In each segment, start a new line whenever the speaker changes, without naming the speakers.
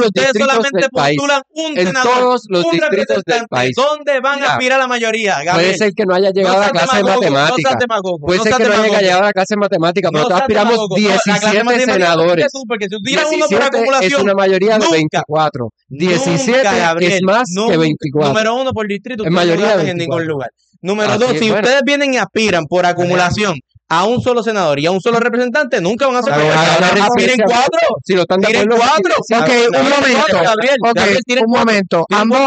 ustedes
distritos
solamente
del país.
postulan un
En
senador,
todos los
un
distritos del
representante.
país.
¿Dónde van a aspirar la mayoría,
Puede
Gabriel?
ser que no haya llegado a la clase de matemática. Puede ser que no haya llegado a la clase de matemática, pero nosotros aspiramos 17 senadores.
Porque si tiran uno por
17
acumulación,
es una mayoría de
nunca,
24. 17
Gabriel,
es más que 24.
Número uno por distrito,
Es
ustedes no
mayoría de
ganan en
24.
ningún lugar. Número
Así
dos,
es,
si
bueno.
ustedes vienen y aspiran por acumulación a un solo senador y a un solo representante, nunca van a ser mayoría. Aspiren 4.
Si lo están de
Tiren
acuerdo.
4.
Ok, un momento.
Gabriel,
Un momento.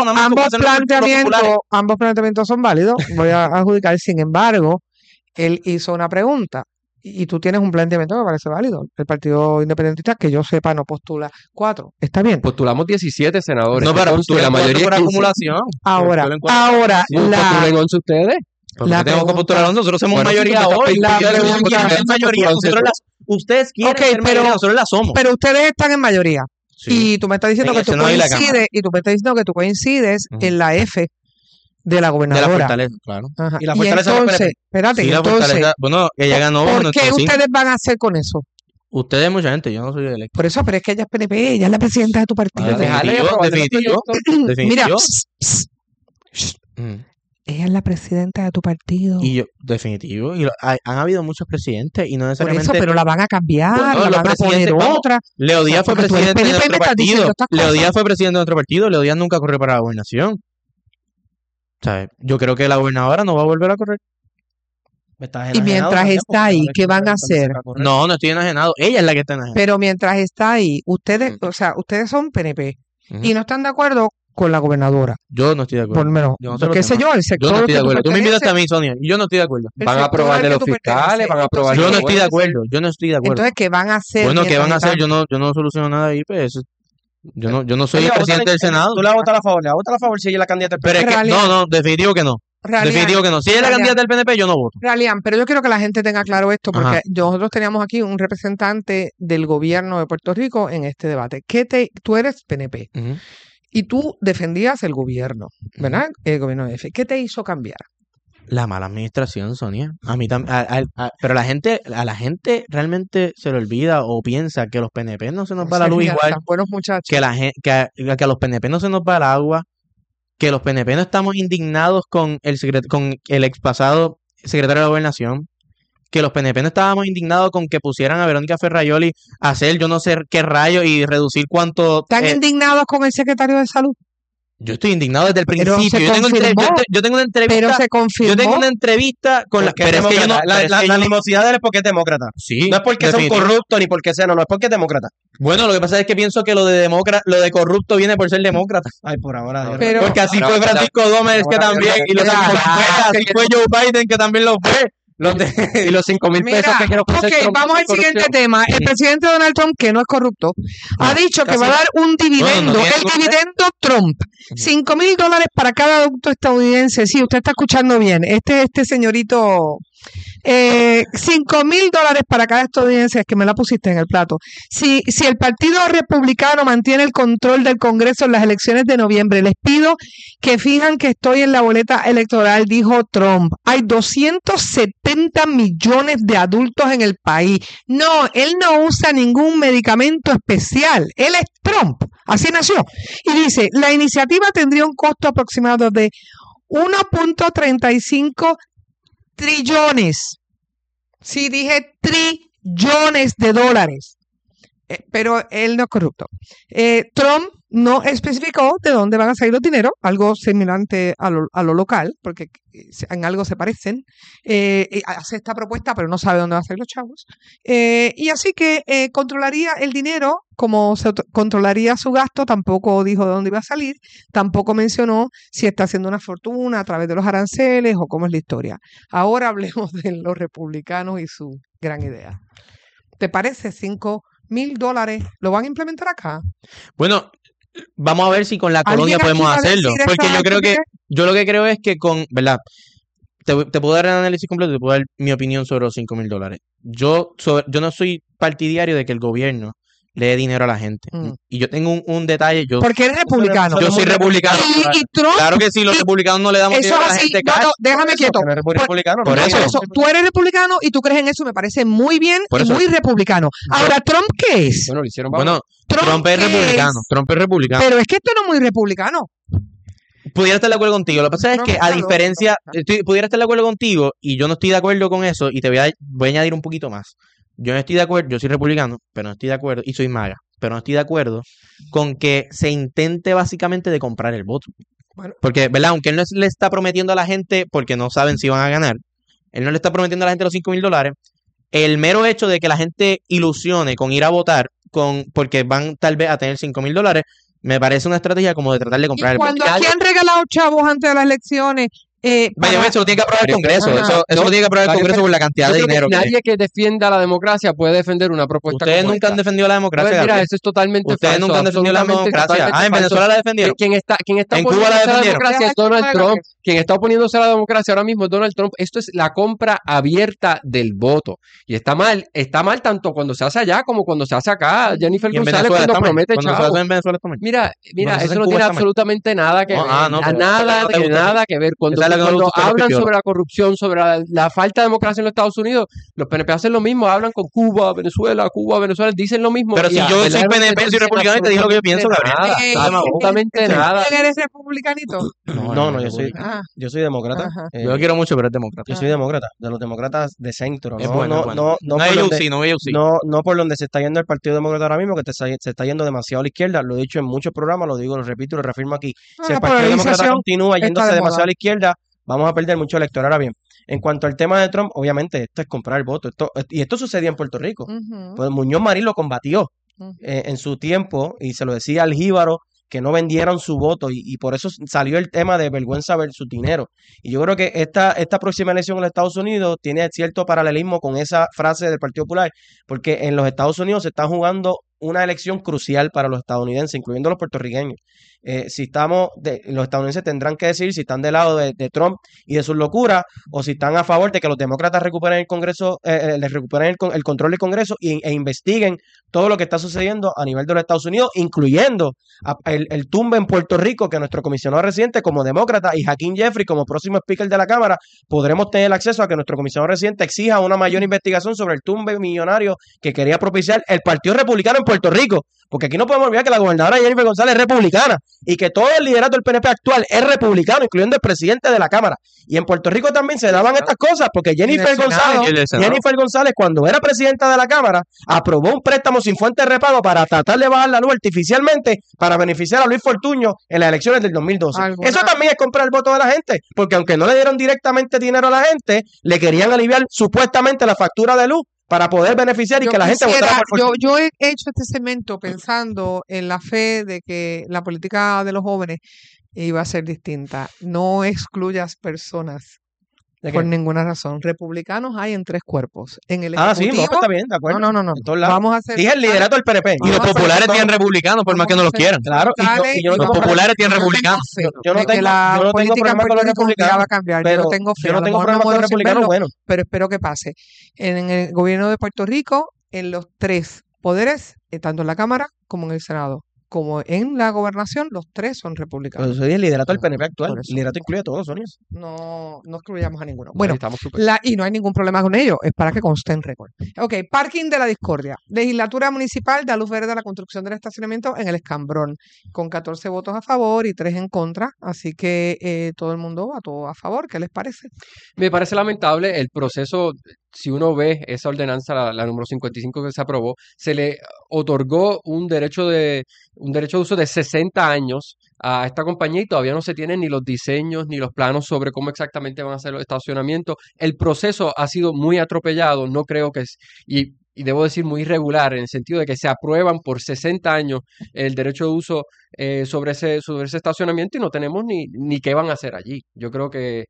Ambos planteamientos son válidos. Voy a adjudicar. Sin embargo, él hizo una pregunta y tú tienes un planteamiento que me parece válido. El Partido Independentista, que yo sepa, no postula 4. ¿Está bien?
Postulamos 17 senadores.
No, pero
Entonces, la mayoría
por
es 15.
acumulación.
Ahora,
Sí, postulen 11 ustedes.
La tengo que postular, nosotros somos
Bueno,
mayoría
sí,
hoy.
la
Ustedes quieren ser mayoría, ustedes quieren ser mayoría, nosotros la somos.
Pero ustedes están en mayoría.
Sí.
Y tú me estás diciendo
En
que tú
el Senado y la
coincides, y tú me estás diciendo que tú coincides en la F de la
De la
gobernadora.
fortaleza, claro.
Ajá.
Y la fortaleza fue
entonces,
PNP.
espérate,
Sí, la
entonces,
fortaleza, bueno, ella ganó.
¿por qué ustedes van a hacer con eso?
Ustedes, mucha gente, yo no soy electo.
Por eso, pero es que ella es PNP, ella es la presidenta de tu partido.
Definitivo.
Mira,
Mm.
ella es la presidenta de tu partido.
Y yo, definitivo. Y han habido muchos presidentes y no
Por
necesariamente.
eso, pero la van a cambiar,
Bueno,
la van a poner otra.
Leo Díaz fue
porque tú eres
presidente de
PNP y me
nuestro
estás diciendo
partido.
estas
Leo
cosas.
Díaz fue presidente de nuestro partido. Leo Díaz nunca corrió para la gobernación. ¿Sabes? Yo creo que la gobernadora no va a volver a correr.
Y mientras está ahí, ¿qué van a hacer?
No estoy enajenado. Ella es la que está enajenada.
Pero mientras está ahí, ustedes, o sea, ustedes son PNP y no están de acuerdo con la gobernadora.
Yo no estoy de acuerdo.
Por lo menos,
Yo no sé
qué
los
sé
temas.
yo, el sector.
Yo no estoy de
que tú
acuerdo. Tú me invitaste a
perteneces,
mí, Sonia, y yo no estoy de acuerdo.
el
Van a
sector
aprobar
al
de
que
los
tú
fiscales,
perteneces.
van a aprobar
Entonces,
Yo no
de
estoy de acuerdo. Yo no estoy de acuerdo.
Entonces, ¿qué van a hacer?
Bueno, ¿qué van a hacer?
mientras
Yo no soluciono nada ahí, pues. Yo no soy
Oye,
el presidente del Senado.
Tú la votas a favor, si ella es la candidata del
Pero es que,
Ralian.
no, definitivo que no. Definitivo que no. Si ella es la candidata del PNP, yo no voto.
Ralian, pero yo quiero que la gente tenga claro esto, porque
Ajá.
nosotros teníamos aquí un representante del gobierno de Puerto Rico en este debate. Tú eres PNP
Ujú.
y tú defendías el gobierno, ¿verdad? El gobierno de F. ¿Qué te hizo cambiar?
La mala administración, Sonia. A mí también. Pero a la gente realmente se le olvida o piensa que los PNP no se nos va la luz
Mira,
igual.
tan buenos muchachos.
Que a los PNP no se nos va el agua. Que los PNP no estamos indignados con el ex pasado secretario de la Gobernación. Que los PNP no estábamos indignados con que pusieran a Verónica Ferrayoli a hacer yo no sé qué rayo y reducir cuánto.
¿Están indignados con el secretario de salud?
Yo estoy indignado desde el
Pero
principio.
se
Yo tengo
confirmó.
yo tengo una entrevista.
Pero se confirmó.
Yo tengo una entrevista con la.
Porque es
Pero es que yo no.
demócrata. La animosidad de él es porque es demócrata.
Sí.
No es porque sea un
definitivo.
corrupto ni porque sea, no es porque es demócrata.
Bueno, lo que pasa es que pienso que lo de corrupto viene por ser demócrata.
Ay, por ahora. Dios.
Pero-
Porque así
Ahora,
fue Francisco Gómez que
ahora,
también, y así fue Joe Biden que también lo fue.
Y los 5,000 pesos
Mira,
que quiero ofrecer
ok,
Trump
vamos
por
al siguiente
corrupción.
tema. El presidente Donald Trump, que no es corrupto, ha dicho que va a dar un dividendo,
No, tiene
el
que-
dividendo Trump, $5,000 para cada adulto estadounidense. Sí, usted está escuchando bien. Este señorito, $5,000 para cada estadounidense, es que me la pusiste en el plato. Si el Partido Republicano mantiene el control del Congreso en las elecciones de noviembre, les pido que fijan que estoy en la boleta electoral, dijo Trump. Hay 270 millones de adultos en el país. No, él no usa ningún medicamento especial. Él es Trump. Así nació. Y dice, la iniciativa tendría un costo aproximado de 1.35 trillones. Sí, dije trillones de dólares. Pero él no es corrupto. Trump no especificó de dónde van a salir los dineros, algo semejante a lo local, porque en algo se parecen. Hace esta propuesta, pero no sabe dónde van a salir los chavos. Y así que controlaría el dinero, como se controlaría su gasto, tampoco dijo de dónde iba a salir, tampoco mencionó si está haciendo una fortuna a través de los aranceles o cómo es la historia. Ahora hablemos de los republicanos y su gran idea. ¿Te parece $5,000 lo van a implementar acá?
Bueno, vamos a ver si con la colonia
¿Alguien aquí
podemos
va a
hacerlo.
decir
Porque
exactamente?
yo lo que creo es que ¿verdad? Te puedo dar el análisis completo, te puedo dar mi opinión sobre los $5,000. Yo no soy partidario de que el gobierno le dé dinero a la gente. Y yo tengo un detalle.
Porque eres republicano.
Yo soy republicano.
Y Trump,
claro que sí, los republicanos no le damos dinero a la gente.
No, déjame quieto.
Por
eso. Tú eres republicano y tú crees en eso. Me parece muy bien y muy republicano. Ahora, ¿Trump qué es?
Bueno, lo hicieron.
Bueno, Trump es republicano. Trump es republicano.
Pero es que esto no es muy republicano.
Pudiera estar de acuerdo contigo. Lo que pasa es que, a diferencia, pudiera estar de acuerdo contigo y yo no estoy de acuerdo con eso y te voy a añadir un poquito más. Yo no estoy de acuerdo, yo soy republicano, pero no estoy de acuerdo, y soy MAGA, pero no estoy de acuerdo con que se intente básicamente de comprar el voto. Bueno, porque, ¿verdad? Aunque él no le está prometiendo a la gente, porque no saben si van a ganar, él no le está prometiendo a la gente los $5,000, el mero hecho de que la gente ilusione con ir a votar, porque van tal vez a tener $5,000, me parece una estrategia como de tratar de comprar el voto.
Cuando aquí han regalado chavos antes de las elecciones,
eso lo tiene que aprobar el Congreso. Eso lo tiene que aprobar el Congreso por la cantidad de dinero.
Nadie que defienda la democracia puede defender una propuesta.
Ustedes nunca han defendido la democracia.
Pues mira, eso es totalmente falso.
Ustedes nunca han defendido la democracia. En Venezuela la defendieron.
Quien está
en Cuba la defendieron.
Democracia es Donald Trump. Quien está oponiéndose a la democracia ahora mismo es Donald Trump. Esto es la compra abierta del voto. Y está mal tanto cuando se hace allá como cuando se hace acá. Jennifer González cuando promete chavos. Mira, eso no tiene absolutamente nada que ver. Nada que ver. Cuando hablan sobre la corrupción, sobre la falta de democracia en los Estados Unidos, los PNP hacen lo mismo, hablan con Cuba, Venezuela, dicen lo mismo.
Pero si yo soy PNP, soy republicano y te digo lo que yo pienso, Gabriel.
Absolutamente nada.
¿Eres republicanito?
No, yo soy demócrata.
Yo lo quiero mucho, pero es demócrata.
Yo soy demócrata, de los demócratas de centro. No por donde se está yendo el Partido Demócrata ahora mismo, que se está yendo demasiado a la izquierda. Lo he dicho en muchos programas, lo digo, lo repito y lo reafirmo aquí. Si el Partido Demócrata continúa yéndose demasiado a la izquierda, vamos a perder mucho electorado. Ahora bien, en cuanto al tema de Trump, obviamente esto es comprar el voto. Y esto sucedió en Puerto Rico. Pues Muñoz Marín lo combatió en su tiempo y se lo decía al jíbaro que no vendieron su voto y por eso salió el tema de vergüenza versus dinero. Y yo creo que esta próxima elección en los Estados Unidos tiene cierto paralelismo con esa frase del Partido Popular, porque en los Estados Unidos se está jugando una elección crucial para los estadounidenses, incluyendo los puertorriqueños. Los estadounidenses tendrán que decidir si están del lado de Trump y de sus locuras o si están a favor de que los demócratas recuperen el Congreso, les recuperen el control del Congreso e investiguen todo lo que está sucediendo a nivel de los Estados Unidos, incluyendo el tumbe en Puerto Rico, que nuestro comisionado residente como demócrata y Hakeem Jeffrey como próximo speaker de la Cámara podremos tener acceso a que nuestro comisionado residente exija una mayor investigación sobre el tumbe millonario que quería propiciar el Partido Republicano en Puerto Rico, porque aquí no podemos olvidar que la gobernadora Jennifer González es republicana y que todo el liderato del PNP actual es republicano, incluyendo el presidente de la Cámara. Y en Puerto Rico también se daban estas cosas, porque Jennifer González, cuando era presidenta de la Cámara, aprobó un préstamo sin fuente de repago para tratar de bajar la luz artificialmente para beneficiar a Luis Fortuño en las elecciones del 2012. Eso también es comprar el voto de la gente, porque aunque no le dieron directamente dinero a la gente, le querían aliviar supuestamente la factura de luz para poder beneficiar y que la gente votara por Fortuño.
Yo he hecho este segmento pensando en la fe de que la política de los jóvenes iba a ser distinta. No excluyas personas por ninguna razón. Republicanos hay en 3 cuerpos. En el ejecutivo,
sí, está bien, de acuerdo.
No. Vamos a hacer.
Dije el liderato del PNP.
Y los populares tienen republicanos, por más que no los quieran.
Claro,
y los populares tienen republicanos.
Yo no tengo problema con los republicanos.
Va a cambiar.
Pero
yo no tengo fe.
Yo no tengo problema con los republicanos buenos.
Pero espero que pase. En el gobierno de Puerto Rico, en los 3 poderes, tanto en la Cámara como en el Senado, como en la gobernación, los 3 son republicanos.
Pero soy el liderato del PNP actual. El liderato incluye a todos, Sonia.
No excluyamos a ninguno. Bueno,
pues
y no hay ningún problema con ello. Es para que conste en récord. Ok, parking de la discordia. Legislatura municipal da luz verde a la construcción del estacionamiento en el Escambrón, con 14 votos a favor y 3 en contra. Así que todo el mundo votó a favor. ¿Qué les parece?
Me parece lamentable el proceso. Si uno ve esa ordenanza, la número 55 que se aprobó, se le otorgó un derecho de uso de 60 años a esta compañía y todavía no se tienen ni los diseños ni los planos sobre cómo exactamente van a ser los estacionamientos. El proceso ha sido muy atropellado, no creo que es, y debo decir muy irregular, en el sentido de que se aprueban por 60 años el derecho de uso sobre ese estacionamiento y no tenemos ni qué van a hacer allí. Yo creo que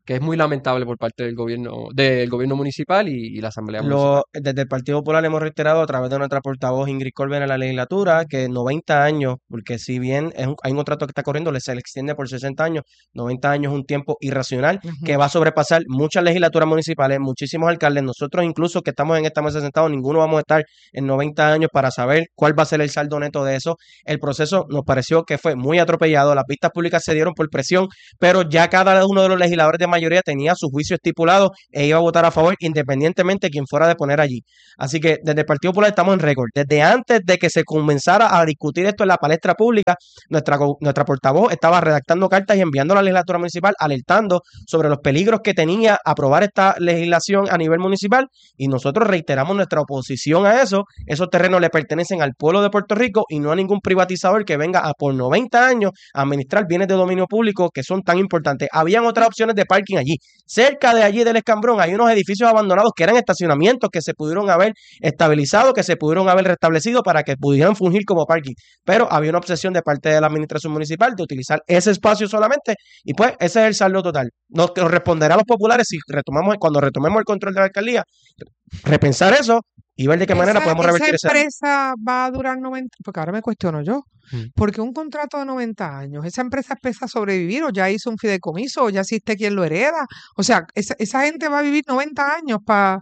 que es muy lamentable por parte del gobierno municipal y la Asamblea Municipal.
Desde el Partido Popular hemos reiterado a través de nuestra portavoz Ingrid Corbin en la legislatura que 90 años, porque si bien hay un contrato que está corriendo, se le extiende por 60 años, 90 años es un tiempo irracional que va a sobrepasar muchas legislaturas municipales, muchísimos alcaldes. Nosotros incluso que estamos en esta mesa sentados, ninguno vamos a estar en 90 años para saber cuál va a ser el saldo neto de eso. El proceso nos pareció que fue muy atropellado, las vistas públicas se dieron por presión, pero ya cada uno de los legisladores de mayoría tenía su juicio estipulado e iba a votar a favor independientemente de quien fuera de poner allí. Así que desde el Partido Popular estamos en récord. Desde antes de que se comenzara a discutir esto en la palestra pública, nuestra portavoz estaba redactando cartas y enviando a la legislatura municipal alertando sobre los peligros que tenía aprobar esta legislación a nivel municipal, y nosotros reiteramos nuestra oposición a eso. Esos terrenos le pertenecen al pueblo de Puerto Rico y no a ningún privatizador que venga a por 90 años a administrar bienes de dominio público que son tan importantes. Habían otras opciones de parking allí. Cerca de allí del Escambrón hay unos edificios abandonados que eran estacionamientos que se pudieron haber estabilizado, que se pudieron haber restablecido para que pudieran fungir como parking. Pero había una obsesión de parte de la administración municipal de utilizar ese espacio solamente, y pues ese es el saldo total. Nos responderá a los populares si cuando retomemos el control de la alcaldía, repensar eso y ver de qué manera podemos revertir
esa empresa va a durar 90, porque ahora me cuestiono yo, porque un contrato de 90 años, ¿esa empresa empieza a sobrevivir o ya hizo un fideicomiso o ya existe quien lo hereda? O sea, esa gente va a vivir 90 años para...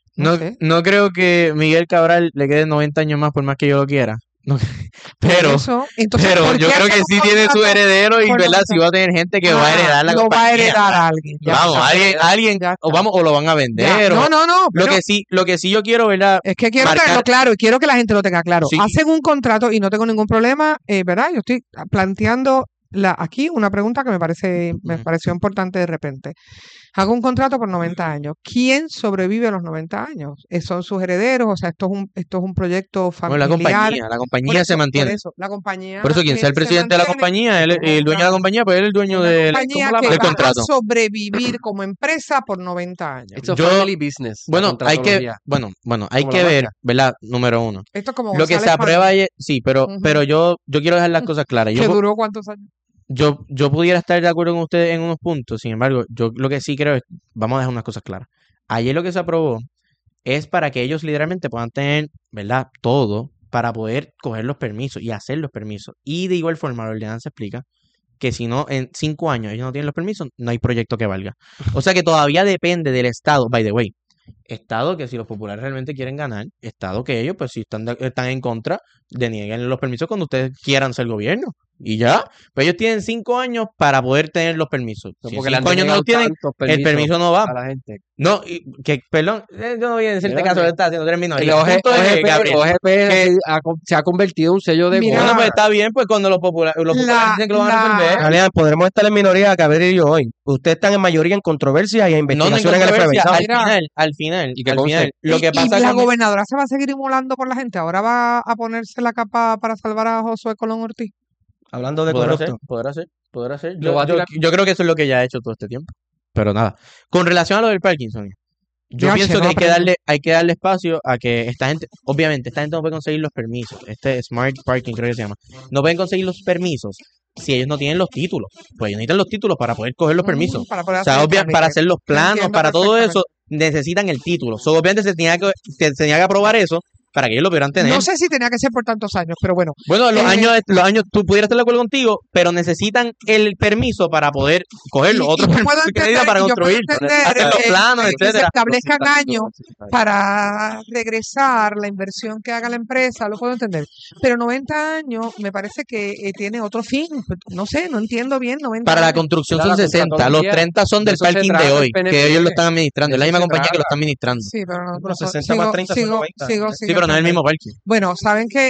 No creo que Miguel Cabral le quede 90 años más por más que yo lo quiera. No, pero yo creo que sí tiene su heredero y verdad, si va a tener gente que va a heredar la compañía.
Lo va a heredar a alguien.
Alguien o lo van a vender.
No.
Lo que sí yo quiero, ¿verdad?
Es que quiero tenerlo claro y quiero que la gente lo tenga claro. Sí. Hacen un contrato y no tengo ningún problema, ¿verdad? Yo estoy planteando aquí una pregunta que me pareció importante de repente. Hago un contrato por 90 años. ¿Quién sobrevive a los 90 años? ¿Son sus herederos? O sea, esto es un proyecto familiar.
Bueno, la compañía se mantiene. Por eso quien sea el presidente de la compañía, el dueño de la compañía, pues él es el dueño del contrato.
Va a sobrevivir como empresa por 90 años.
It's a family business.
Bueno, hay que ver, ¿verdad? Número uno.
Esto es como
lo que se aprueba, sí, pero yo quiero dejar las cosas claras.
¿Que duró cuántos años?
Yo pudiera estar de acuerdo con ustedes en unos puntos, sin embargo, yo lo que sí creo es, vamos a dejar unas cosas claras. Ayer lo que se aprobó es para que ellos literalmente puedan tener, ¿verdad?, todo para poder coger los permisos y hacer los permisos. Y de igual forma, la ordenanza explica que si no, en 5 años ellos no tienen los permisos, no hay proyecto que valga. O sea que todavía depende del Estado, by the way. Estado que si los populares realmente quieren ganar, Estado que ellos, pues si están en contra, denieguen los permisos cuando ustedes quieran ser gobierno. Y ya, pues ellos tienen 5 años para poder tener los permisos. Si en 5 años no lo tienen, el permiso no va.
A la gente.
No, perdón, yo no voy a decirte caso, está haciendo 3 minorías.
OGP se ha convertido en un sello de
bueno, pues está bien, pues cuando los populares dicen que lo van a resolver.
Alian, podremos estar en minoría, Gabriel y yo hoy. Ustedes están en mayoría en controversia y en investigación en el FBI.
Al final.
Lo que pasa y la gobernadora se va a seguir inmolando por la gente. Ahora va a ponerse la capa para salvar a Josué Colón Ortiz.
Hablando de corrupto.
Podrá ser. Yo creo que eso es lo que ya ha hecho todo este tiempo. Pero nada. Con relación a lo del Parkinson, yo pienso que hay que darle espacio a que esta gente, obviamente, esta gente no puede conseguir los permisos. Smart Parking creo que se llama. No pueden conseguir los permisos si ellos no tienen los títulos. Pues ellos necesitan los títulos para poder coger los permisos. Para hacer los planos, para todo eso, necesitan el título. Obviamente se tenía que aprobar eso para que ellos lo pudieran tener.
No sé si tenía que ser por tantos años, pero bueno.
Bueno, los años, tú pudieras estar de acuerdo contigo, pero necesitan el permiso para poder cogerlo. Otros permisos para construir, hacer los planos, etcétera.
Que se establezcan años para regresar la inversión que haga la empresa, lo puedo entender. Pero 90 años me parece que tiene otro fin. No sé, no entiendo bien 90
Para
años.
La construcción son 60, los 30 son del parking de hoy, que ellos lo están administrando. Es la misma compañía que lo está administrando.
Sí, pero no.
Los 60 más 30 son 90.
Sí, pero no es el mismo parking.
Bueno, saben que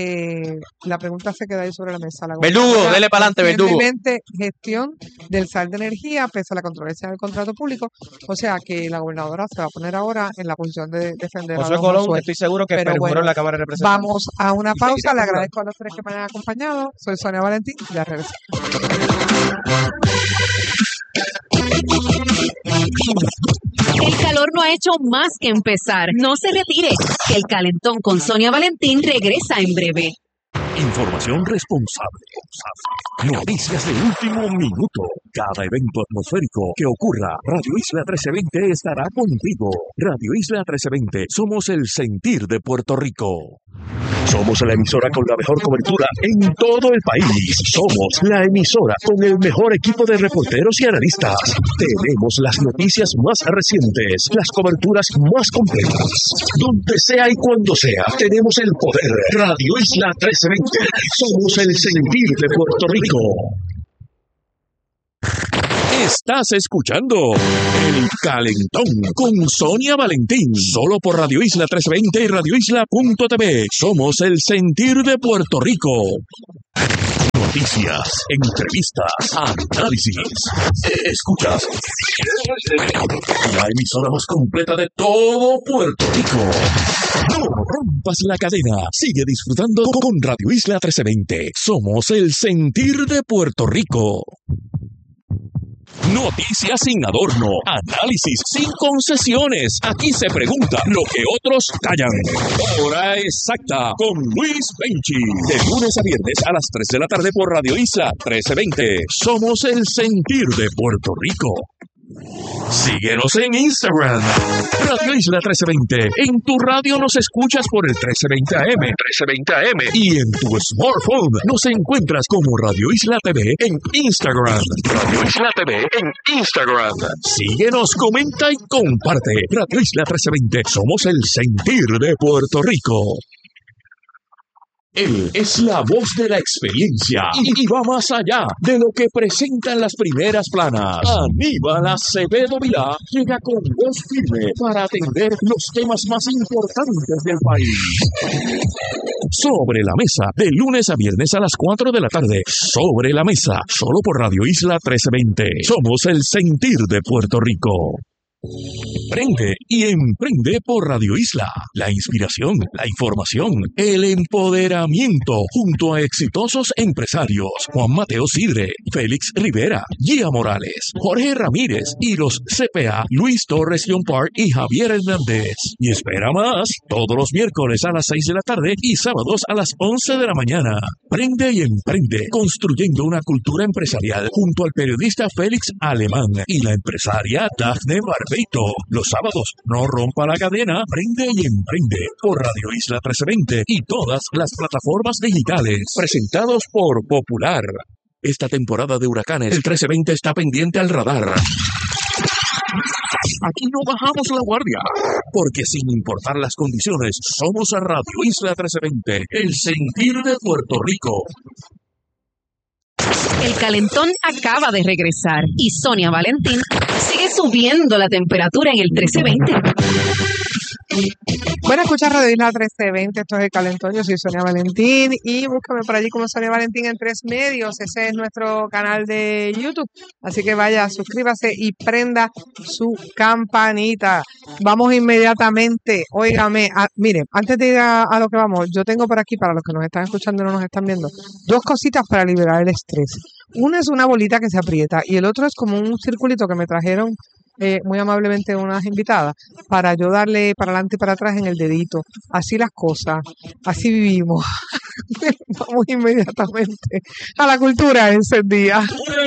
la pregunta se queda ahí sobre la mesa.
Verdugo, dele para adelante, Verdugo.
Gestión del SAL de energía pese a la controversia del contrato público. O sea que la gobernadora se va a poner ahora en la posición de defender
José Colón, estoy seguro que perjuró en la Cámara de Representantes.
Vamos a una pausa. Le agradezco a los tres que me han acompañado. Soy Sonia Valentín. Ya regreso.
El calor no ha hecho más que empezar. No se retire, que el calentón con Sonia Valentín regresa en breve.
Información responsable, Noticias de último minuto. Cada evento atmosférico que ocurra, Radio Isla 1320 estará contigo. Radio Isla 1320, somos el sentir de Puerto Rico. Somos la emisora con la mejor cobertura en todo el país. Somos la emisora con el mejor equipo de reporteros y analistas. Tenemos las noticias más recientes, las coberturas más completas. Donde sea y cuando sea, tenemos el poder. Radio Isla 1320. Somos el sentir de Puerto Rico. Estás escuchando El Calentón con Sonia Valentín, solo por Radio Isla 1320 y radioisla.tv. Somos el sentir de Puerto Rico. Noticias, entrevistas, análisis. Escuchas la emisora más completa de todo Puerto Rico. No rompas la cadena. Sigue disfrutando con Radio Isla 1320. Somos el sentir de Puerto Rico. Noticias sin adorno, análisis sin concesiones. Aquí se pregunta lo que otros callan. Hora exacta con Luis Benchi. De lunes a viernes a las 3 de la tarde por Radio Isla 1320. Somos el sentir de Puerto Rico. Síguenos en Instagram, Radio Isla 1320. En tu radio nos escuchas por el 1320 AM, y en tu smartphone nos encuentras como Radio Isla TV en Instagram. Radio Isla TV en Instagram. Síguenos, comenta y comparte. Radio Isla 1320. Somos el sentir de Puerto Rico. Él es la voz de la experiencia y va más allá de lo que presentan las primeras planas. Aníbal Acevedo Vilá llega con voz firme para atender los temas más importantes del país. Sobre la mesa, de lunes a viernes a las 4 de la tarde. Sobre la mesa, solo por Radio Isla 1320. Somos el sentir de Puerto Rico. Prende y emprende por Radio Isla. La inspiración, la información, el empoderamiento junto a exitosos empresarios Juan Mateo Sidre, Félix Rivera, Gia Morales, Jorge Ramírez y los CPA Luis Torres John Park y Javier Hernández. Y espera más, todos los miércoles a las 6 de la tarde y sábados a las 11 de la mañana. Prende y emprende, construyendo una cultura empresarial junto al periodista Félix Alemán y la empresaria Dafne Barbeito. Los sábados, no rompa la cadena, prende y emprende por Radio Isla 1320 y todas las plataformas digitales. Presentados por Popular. Esta temporada de huracanes, el 1320 está pendiente al radar. Aquí no bajamos la guardia, porque sin importar las condiciones, somos a Radio Isla 1320, el sentir de Puerto Rico.
El calentón acaba de regresar y Sonia Valentín sigue subiendo la temperatura en el 1320.
Bueno, escucha Radio Isla 1320, esto es El Calentón, yo soy Sonia Valentín y búscame por allí como Sonia Valentín en 3 Medios, ese es nuestro canal de YouTube, así que vaya, suscríbase y prenda su campanita. Vamos inmediatamente, óigame, mire, antes de ir a lo que vamos, yo tengo por aquí, para los que nos están escuchando y no nos están viendo, 2 cositas para liberar el estrés. Una es una bolita que se aprieta y el otro es como un circulito que me trajeron muy amablemente unas invitadas para yo darle para adelante y para atrás en el dedito. Así las cosas, así vivimos. Vamos inmediatamente a la cultura encendida.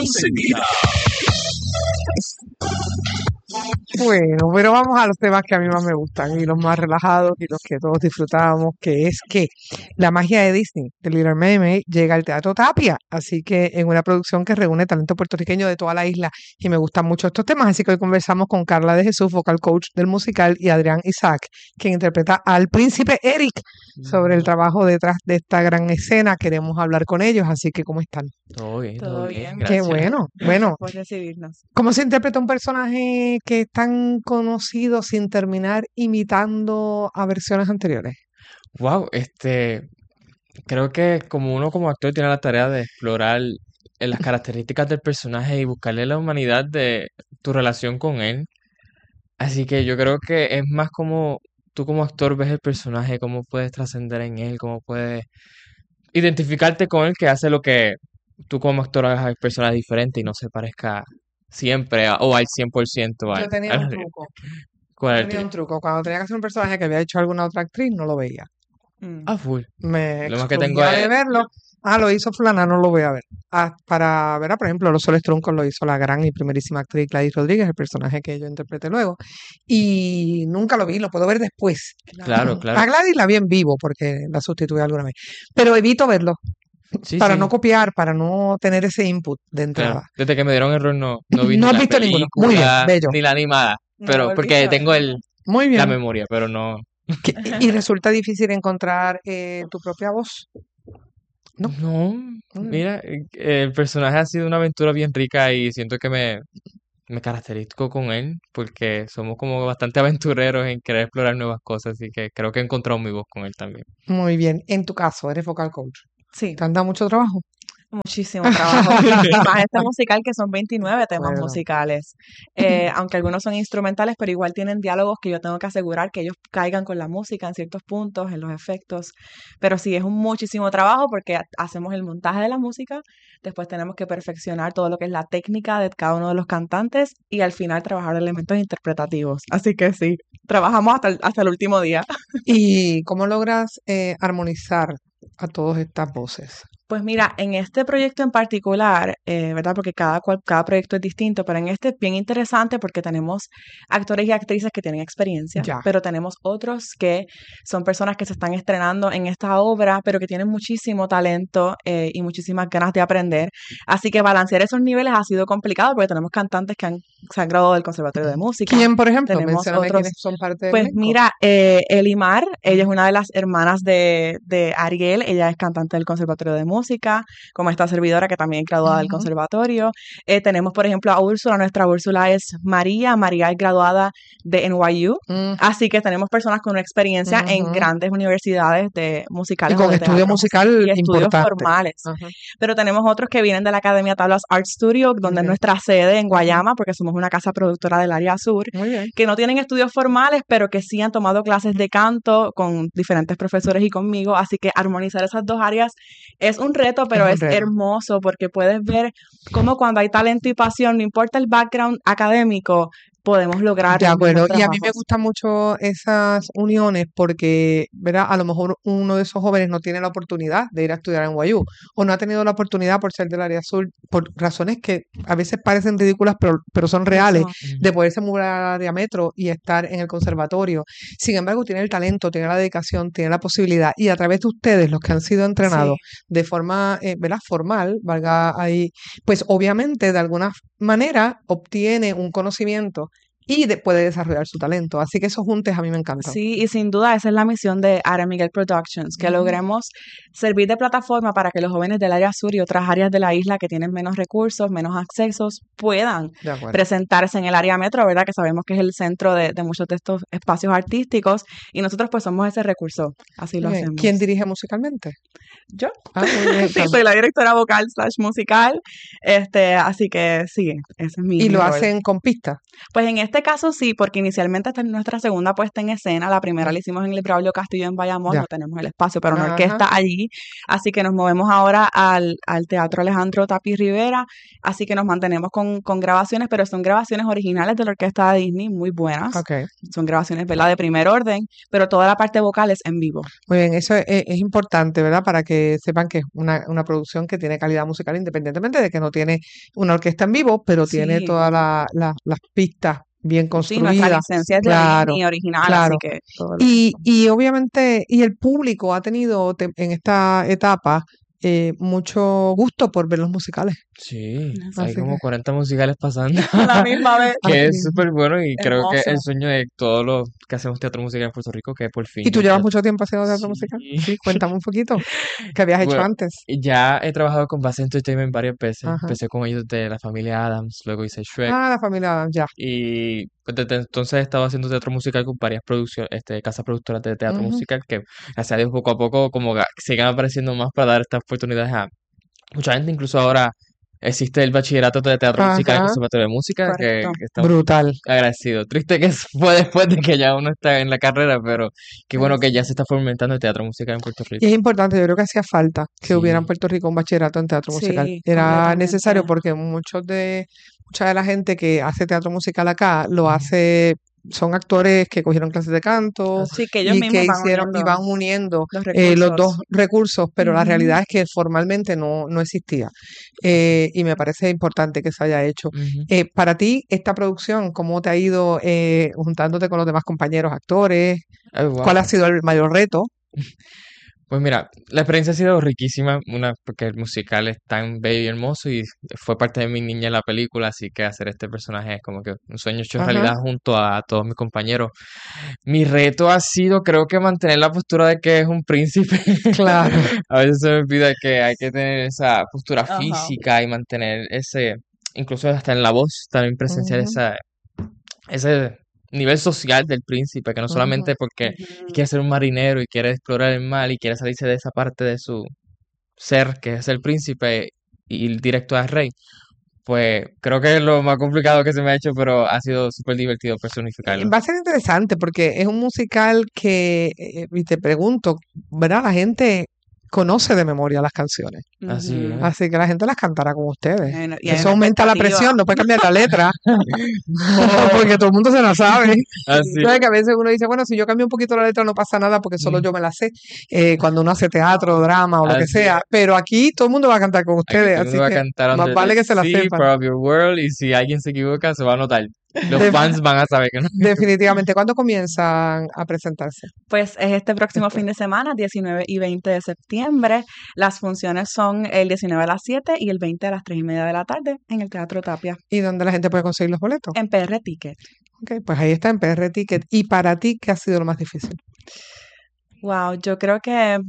Bueno, pero vamos a los temas que a mí más me gustan y los más relajados y los que todos disfrutamos, que es que la magia de Disney, de Little Mermaid, llega al Teatro Tapia, así que en una producción que reúne talento puertorriqueño de toda la isla y me gustan mucho estos temas, así que hoy conversamos con Carla de Jesús, vocal coach del musical, y Adrián Isaac, quien interpreta al príncipe Eric, sobre el trabajo detrás de esta gran escena. Queremos hablar con ellos, así que ¿cómo están?
Todo bien,
Todo bien.
Qué bueno. Bueno,
Por recibirnos.
¿cómo se interpreta un personaje que es tan conocido sin terminar imitando a versiones anteriores?
Wow, creo que como uno como actor tiene la tarea de explorar las características del personaje y buscarle la humanidad de tu relación con él. Así que yo creo que es más como tú como actor ves el personaje, cómo puedes trascender en él, cómo puedes identificarte con él, que hace lo que tú como actor hagas a personas diferentes y no se parezca siempre o al 100%
Yo tenía un truco.
¿Cuál es el
Tenía un
tuyo?
truco. Cuando tenía que hacer un personaje que había hecho alguna otra actriz, no lo veía.
Ah, full.
Me
Lo más que tengo
excluía de
es
verlo Lo hizo fulana, no lo voy a ver. Para ver, por ejemplo, Los Soles Truncos lo hizo la gran y primerísima actriz Gladys Rodríguez, el personaje que yo interpreté luego. Y nunca lo vi, lo puedo ver después.
Claro.
A Gladys la vi en vivo porque la sustituí alguna vez. Pero evito verlo. Para no copiar, para no tener ese input de entrada.
Claro. Desde que me dieron error no vi
No
ni
has
la
visto ninguno.
película,
Muy bien, bello.
ni la animada. Pero porque tengo
Muy bien.
la memoria, pero no.
Y resulta difícil encontrar tu propia voz.
No, mira, el personaje ha sido una aventura bien rica y siento que me caracterizo con él porque somos como bastante aventureros en querer explorar nuevas cosas, así que creo que he encontrado mi voz con él también.
Muy bien. En tu caso, eres vocal coach.
Sí.
¿Te han dado mucho trabajo?
Muchísimo trabajo. Y más este musical que son 29 temas musicales. Aunque algunos son instrumentales, pero igual tienen diálogos que yo tengo que asegurar que ellos caigan con la música en ciertos puntos, en los efectos. Pero sí, es muchísimo trabajo porque hacemos el montaje de la música, después tenemos que perfeccionar todo lo que es la técnica de cada uno de los cantantes y al final trabajar elementos interpretativos. Así que sí, trabajamos hasta el último día.
¿Y cómo logras armonizar a todas estas voces?
Pues mira, en este proyecto en particular, ¿verdad? Porque cada proyecto es distinto, pero en este es bien interesante porque tenemos actores y actrices que tienen experiencia, pero tenemos otros que son personas que se están estrenando en esta obra, pero que tienen muchísimo talento y muchísimas ganas de aprender. Así que balancear esos niveles ha sido complicado porque tenemos cantantes que se han graduado del Conservatorio de Música.
¿Quién, por ejemplo?
Tenemos otros,
quiénes son parte del
pues
elenco.
mira, Elimar, ella es una de las hermanas de Ariel, ella es cantante del Conservatorio de Música, como esta servidora que también es graduada del conservatorio. Tenemos, por ejemplo, a Úrsula. Nuestra Úrsula es María es graduada de NYU. Así que tenemos personas con una experiencia en grandes universidades de musicales.
Y con estudio musical
y estudios
importante.
formales. Pero tenemos otros que vienen de la Academia Tablas Art Studio, donde es nuestra sede en Guayama, porque somos una casa productora del área sur, que no tienen estudios formales, pero que sí han tomado clases de canto con diferentes profesores y conmigo. Así que armonizar esas dos áreas es un reto, pero es hermoso porque puedes ver cómo cuando hay talento y pasión, no importa el background académico, podemos lograr.
De acuerdo, y a mí me gustan mucho esas uniones porque, ¿verdad? A lo mejor uno de esos jóvenes no tiene la oportunidad de ir a estudiar en NYU o no ha tenido la oportunidad por ser del área sur, por razones que a veces parecen ridículas, pero son reales, de poderse mudar al área metro y estar en el conservatorio. Sin embargo, tiene el talento, tiene la dedicación, tiene la posibilidad y a través de ustedes, los que han sido entrenados de forma, ¿verdad? Formal, valga ahí, pues obviamente de alguna manera obtiene un conocimiento y puede desarrollar su talento. Así que esos juntes a mí me encantan.
Sí, y sin duda esa es la misión de Ara Miguel Productions, que logremos servir de plataforma para que los jóvenes del área sur y otras áreas de la isla que tienen menos recursos, menos accesos, puedan presentarse en el área metro, ¿verdad? Que sabemos que es el centro de muchos de estos espacios artísticos y nosotros pues somos ese recurso. Así lo hacemos.
¿Quién dirige musicalmente?
Yo.
Muy bien,
sí, soy la directora vocal / musical. Así que sí, ese es mi
¿Y lo
rol.
hacen con pistas?
Pues en este caso sí, porque inicialmente esta es nuestra segunda puesta en escena. La primera la hicimos en el Braulio Castillo en Bayamón, no tenemos el espacio para una orquesta allí. Así que nos movemos ahora al Teatro Alejandro Tapi Rivera. Así que nos mantenemos con grabaciones, pero son grabaciones originales de la orquesta de Disney, muy buenas. Son grabaciones, ¿verdad?, de primer orden, pero toda la parte vocal es en vivo.
Muy bien, eso es importante, ¿verdad? Para que sepan que es una producción que tiene calidad musical, independientemente de que no tiene una orquesta en vivo, pero tiene todas las pistas bien construidas.
Sí, nuestra licencia es de Disney original, así que...
Y obviamente, y el público ha tenido en esta etapa mucho gusto por ver los musicales.
Sí, hay como 40 musicales pasando
a la misma vez.
Que es súper bueno y creo que es el sueño de todos los que hacemos teatro musical en Puerto Rico, que por fin...
¿Y tú llevas mucho tiempo haciendo teatro musical? Sí, cuéntame un poquito. ¿Qué habías hecho antes?
Ya he trabajado con Base Entertainment varias veces. Empecé con ellos de la familia Adams, luego hice Shrek.
La familia Adams, ya.
Y pues desde entonces he estado haciendo teatro musical con varias producciones, casas productoras de teatro musical que, gracias a Dios, poco a poco como siguen apareciendo más para dar estas oportunidades a mucha gente. Incluso ahora existe el bachillerato de teatro musical en el Conservatorio de Música, que estamos
brutal,
agradecido. Triste que fue después de que ya uno está en la carrera, pero qué bueno que ya se está fomentando el teatro musical en Puerto Rico.
Y es importante, yo creo que hacía falta que hubiera en Puerto Rico un bachillerato en teatro musical. Era necesario porque mucha de la gente que hace teatro musical acá lo hace son actores que cogieron clases de canto
que ellos
y
mismos
que hicieron y van uniendo los dos recursos, pero la realidad es que formalmente no existía. Y me parece importante que se haya hecho. Para ti, esta producción, ¿cómo te ha ido juntándote con los demás compañeros actores?
Wow.
¿Cuál ha sido el mayor reto?
Pues mira, la experiencia ha sido riquísima, porque el musical es tan bello y hermoso y fue parte de mi niñez la película, así que hacer este personaje es como que un sueño hecho realidad junto a todos mis compañeros. Mi reto ha sido, creo que mantener la postura de que es un príncipe. Claro. A veces se me olvida que hay que tener esa postura física y mantener incluso hasta en la voz, también presenciar ese nivel social del príncipe, que no solamente porque quiere ser un marinero y quiere explorar el mar y quiere salirse de esa parte de su ser, que es el príncipe y ir directo al rey. Pues creo que es lo más complicado que se me ha hecho, pero ha sido súper divertido personificarlo.
Va a ser interesante porque es un musical que, y te pregunto, ¿verdad? La gente conoce de memoria las canciones. Así que la gente las cantará con ustedes. Y eso aumenta la presión, no puede cambiar la letra. Porque todo el mundo se la sabe. Entonces que a veces uno dice, bueno, si yo cambio un poquito la letra no pasa nada porque solo yo me la sé. Cuando uno hace teatro, drama o lo que sea. Pero aquí todo el mundo va a cantar con ustedes. Así que más vale que se la sepan.
Of Your World, y si alguien se equivoca se va a notar. Los fans van a saber que no.
Definitivamente. ¿Cuándo comienzan a presentarse?
Pues es este próximo fin de semana, 19 y 20 de septiembre. Las funciones son el 19 a las 7 y el 20 a las 3:30 de la tarde en el Teatro Tapia.
¿Y dónde la gente puede conseguir los boletos?
En PR Ticket.
Ok, pues ahí está en PR Ticket. ¿Y para ti qué ha sido lo más difícil?
Wow, yo creo que...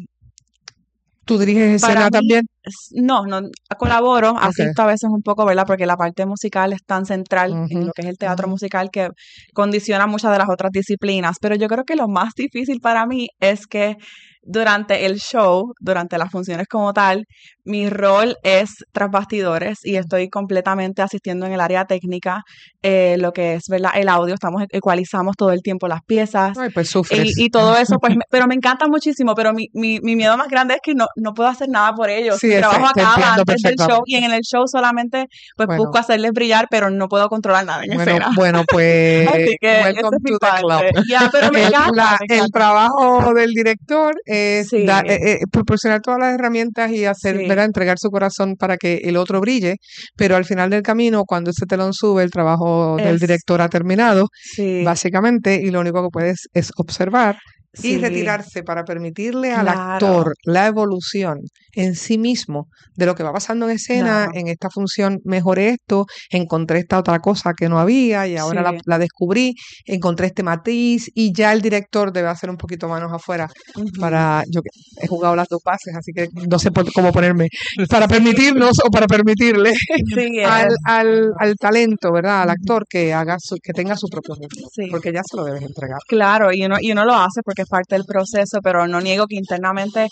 ¿Tú diriges escena también?
No, colaboro, asisto a veces un poco, ¿verdad? Porque la parte musical es tan central en lo que es el teatro musical que condiciona muchas de las otras disciplinas. Pero yo creo que lo más difícil para mí es que durante el show, durante las funciones como tal, mi rol es tras bastidores y estoy completamente asistiendo en el área técnica, lo que es, ¿verdad? El audio, ecualizamos todo el tiempo las piezas.
Ay, pues sufres.
Y todo eso, pues, pero me encanta muchísimo, pero mi miedo más grande es que no puedo hacer nada por ellos.
Sí,
trabajo acá antes del show y en el show solamente pues busco hacerles brillar, pero no puedo controlar nada en escena.
Bueno, pues
así que
welcome to the club.
Pero me encanta.
El trabajo del director es proporcionar todas las herramientas y hacer, ¿verdad? Entregar su corazón para que el otro brille, pero al final del camino, cuando ese telón sube, el trabajo del director ha terminado, básicamente, y lo único que puedes es observar y retirarse para permitirle al actor la evolución en sí mismo de lo que va pasando en escena. En esta función mejoré esto, encontré esta otra cosa que no había y ahora la descubrí, encontré este matiz y ya el director debe hacer un poquito manos afuera para, yo he jugado las dos bases, así que no sé cómo ponerme, para permitirnos o para permitirle al talento, ¿verdad? Al actor que tenga su propio ritmo, porque ya se lo debes entregar.
Claro, y uno lo hace porque es parte del proceso, pero no niego que internamente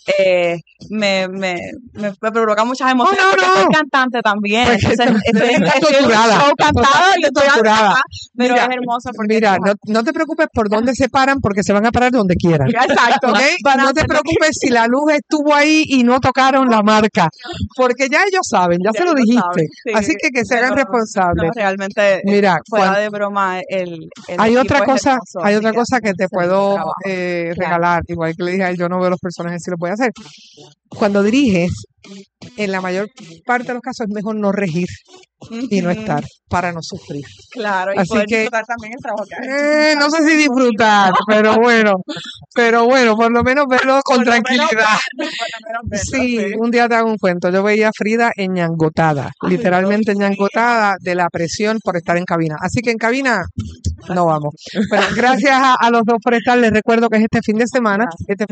me provoca muchas emociones porque soy cantante también. Entonces, estoy
torturada.
Y estoy torturada. Pero es hermoso porque...
Mira, no te preocupes por dónde se paran porque se van a parar donde quieran.
Exacto.
¿Okay? No te preocupes si la luz estuvo ahí y no tocaron la marca, porque ya ellos saben, ya se lo dijiste. Así que se hagan responsables.
Realmente,
mira,
fuera de broma,
hay otra cosa que te puedo regalar, igual que le dije a él, yo no veo los personajes si lo puede hacer. Cuando diriges, en la mayor parte de los casos es mejor no regir y no estar para no sufrir.
Claro, y
así
poder
que
disfrutar también el trabajo que
no sé si disfrutar, pero bueno, por lo menos verlo con tranquilidad. Sí, un día te hago un cuento. Yo veía a Frida enñangotada, literalmente enñangotada de la presión por estar en cabina. Así que en cabina no vamos. Pero gracias a los dos por estar. Les recuerdo que es este fin de semana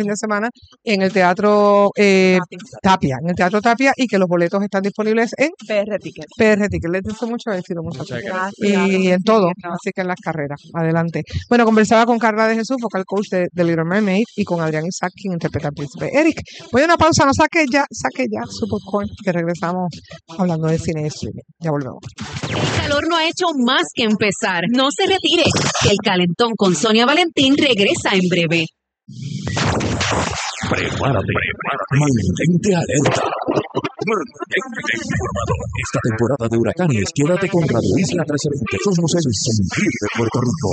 en el Teatro Tapia, y que los boletos están disponibles en
PR Ticket.
Les deseo mucho éxito, muchachos. Y en todo, así que en las carreras. Adelante. Bueno, conversaba con Carla de Jesús, vocal coach de Little Mermaid, y con Adrián Isaac, quien interpreta al príncipe Eric. Voy a una pausa, no saque ya su popcorn, que regresamos hablando de cine y streaming. Ya volvemos.
El calor no ha hecho más que empezar. No se retire. El Calentón con Sonia Valentín regresa en breve.
Prepárate. Mantente alerta. Mantente informado. Esta temporada de huracanes, quédate con Radio Isla 1320. Somos el sentir de Puerto Rico.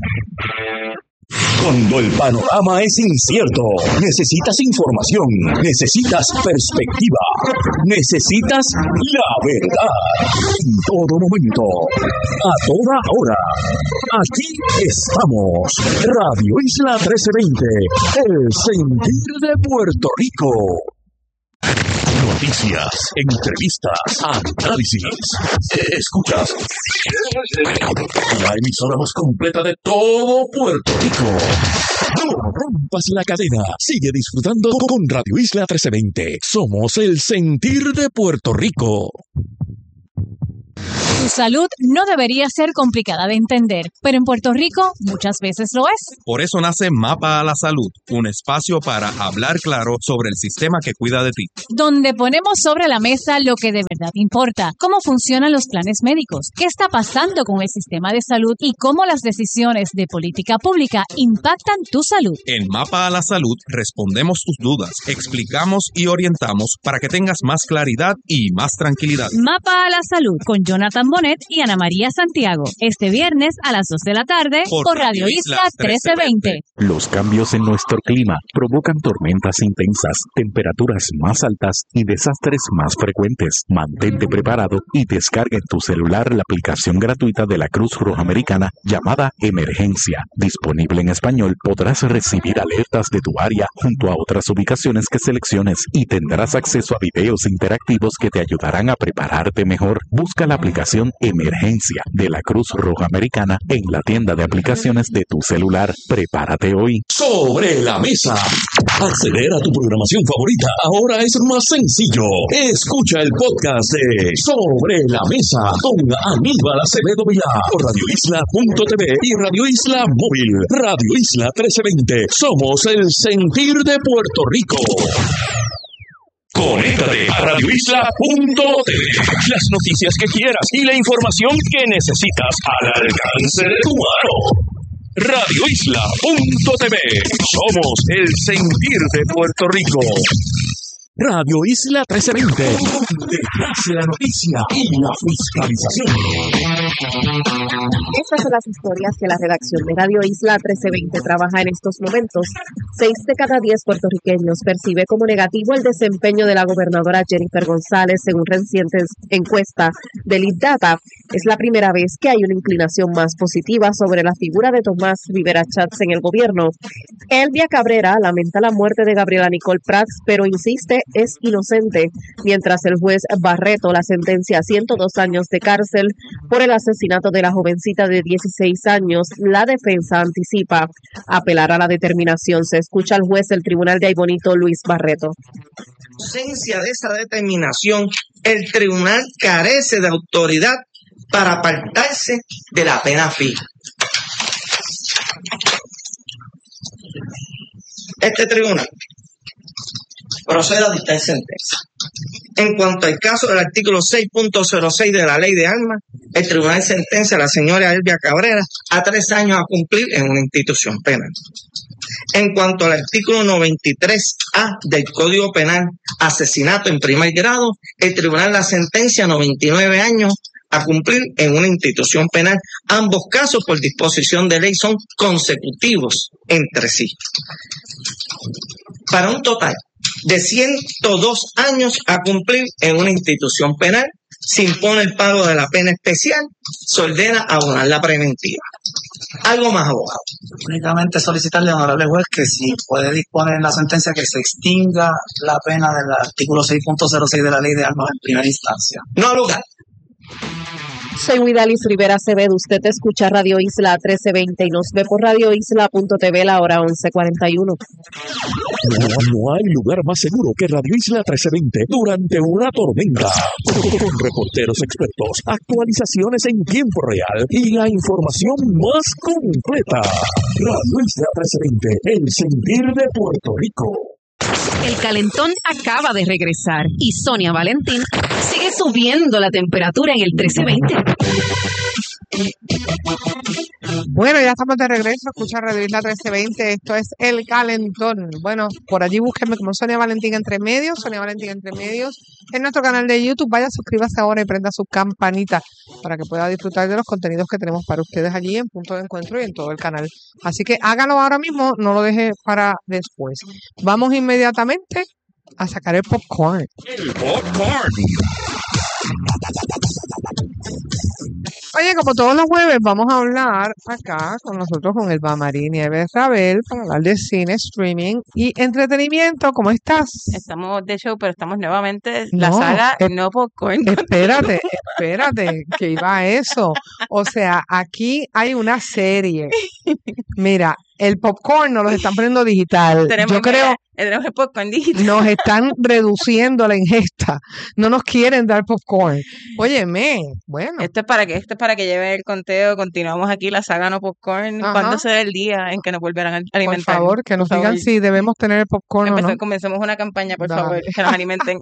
Cuando el panorama es incierto, necesitas información, necesitas perspectiva, necesitas la verdad. En todo momento, a toda hora. Aquí estamos. Radio Isla 1320, el sentir de Puerto Rico. Noticias, entrevistas, análisis. Escuchas la emisora más completa de todo Puerto Rico. No rompas la cadena. Sigue disfrutando con Radio Isla 1320. Somos el sentir de Puerto Rico.
Tu salud no debería ser complicada de entender, pero en Puerto Rico muchas veces lo es.
Por eso nace Mapa a la Salud, un espacio para hablar claro sobre el sistema que cuida de ti.
Donde ponemos sobre la mesa lo que de verdad importa, cómo funcionan los planes médicos, qué está pasando con el sistema de salud y cómo las decisiones de política pública impactan tu salud.
En Mapa a la Salud respondemos tus dudas, explicamos y orientamos para que tengas más claridad y más tranquilidad.
Mapa a la Salud con Jonathan Bonet y Ana María Santiago. Este viernes a las 2 de la tarde por Radio Isla 1320.
Los cambios en nuestro clima provocan tormentas intensas, temperaturas más altas y desastres más frecuentes. Mantente preparado y descarga en tu celular la aplicación gratuita de la Cruz Roja Americana llamada Emergencia. Disponible en español, podrás recibir alertas de tu área junto a otras ubicaciones que selecciones y tendrás acceso a videos interactivos que te ayudarán a prepararte mejor. Busca la aplicación Emergencia de la Cruz Roja Americana en la tienda de aplicaciones de tu celular. Prepárate hoy.
Sobre la mesa. Acceder a tu programación favorita ahora es más sencillo. Escucha el podcast de Sobre la Mesa con Aníbal Acevedo Vilá por radioisla.tv y Radio Isla Móvil. Radio Isla 1320. Somos el sentir de Puerto Rico. Conéctate a radioisla.tv. Las noticias que quieras y la información que necesitas al alcance de tu mano. Radioisla.tv. Somos el sentir de Puerto Rico. Radio Isla 1320. Detrás de la noticia y la fiscalización.
Estas son las historias que la redacción de Radio Isla 1320 trabaja en estos momentos. 6 de cada 10 puertorriqueños percibe como negativo el desempeño de la gobernadora Jennifer González, según recientes encuesta de Lead Data. Es la primera vez que hay una inclinación más positiva sobre la figura de Tomás Rivera Schatz en el gobierno. Elvia Cabrera lamenta la muerte de Gabriela Nicole Prats, pero insiste es inocente, mientras el juez Barreto la sentencia a 102 años de cárcel por el asesinato de la jovencita de 16 años. La defensa anticipa apelar a la determinación. Se escucha al juez del Tribunal de Aybonito, Luis Barreto.
En ausencia de esa determinación, el tribunal carece de autoridad para apartarse de la pena fija. Este tribunal procede a dictar sentencia. En cuanto al caso del artículo 6.06 de la Ley de Armas, el tribunal sentencia a la señora Elvia Cabrera a 3 años a cumplir en una institución penal. En cuanto al artículo 93A del Código Penal, asesinato en primer grado, el tribunal la sentencia a 99 años a cumplir en una institución penal. Ambos casos, por disposición de ley, son consecutivos entre sí. Para un total de 102 años a cumplir en una institución penal, se impone el pago de la pena especial, se ordena abonar la preventiva. Algo más, abogado.
Únicamente solicitarle, honorable juez, que si puede disponer en la sentencia que se extinga la pena del artículo 6.06 de la Ley de Armas en primera instancia.
No al lugar.
Soy Widalis Rivera Acevedo. Usted escucha Radio Isla 1320 y nos ve por radioisla.tv la hora 11:41.
No hay lugar más seguro que Radio Isla 1320 durante una tormenta. Con reporteros expertos, actualizaciones en tiempo real y la información más completa. Radio Isla 1320, el sentir de Puerto Rico.
El calentón acaba de regresar y Sonia Valentín sigue subiendo la temperatura en el 1320.
Bueno, ya estamos de regreso. Escucha Radio Isla 1320. Esto es El Calentón. Bueno, por allí búsquenme como Sonia Valentín Entre Medios. Sonia Valentín Entre Medios. En nuestro canal de YouTube. Vaya, suscríbase ahora y prenda su campanita para que pueda disfrutar de los contenidos que tenemos para ustedes allí en Punto de Encuentro y en todo el canal. Así que hágalo ahora mismo. No lo deje para después. Vamos inmediatamente a sacar el popcorn.
El popcorn.
Oye, como todos los jueves, vamos a hablar acá con nosotros con Elba María Nieves Rabel para hablar de cine, streaming y entretenimiento. ¿Cómo estás?
Estamos de show, pero estamos nuevamente la saga No Popcorn.
Espérate, que iba a eso. O sea, aquí hay una serie. Mira, el popcorn nos lo están poniendo digital.
Yo creo tenemos el popcorn digital.
Nos están reduciendo la ingesta. No nos quieren dar popcorn. Óyeme, bueno.
Esto es para que lleven el conteo. Continuamos aquí la saga No Popcorn.
Ajá.
¿Cuándo será el día en que nos volverán a alimentar?
Por favor, que nos digan si debemos tener el popcorn o no.
Comencemos una campaña, por favor, que nos alimenten.